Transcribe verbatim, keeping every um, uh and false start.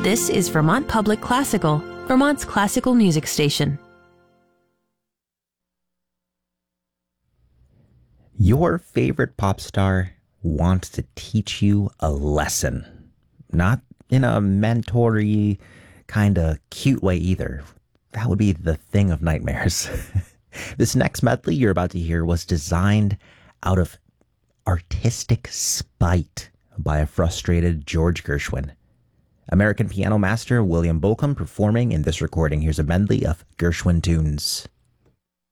This is Vermont Public Classical, Vermont's classical music station. Your favorite pop star wants to teach you a lesson. Not in a mentory, kind of cute way either. That would be the thing of nightmares. This next medley you're about to hear was designed out of artistic spite by a frustrated George Gershwin. American piano master William Bolcom performing in this recording. Here's a medley of Gershwin tunes.